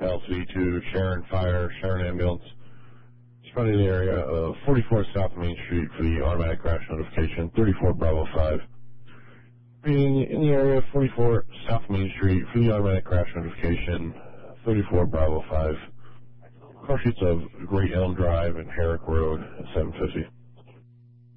LC2, Sharon Fire, Sharon Ambulance. Responding to the area of 44 South Main Street for the automatic crash notification, 34 Bravo 5. Being in the area of 44 South Main Street for the automatic crash notification, 34 Bravo 5. Call sheets of Great Elm Drive and Herrick Road, 750.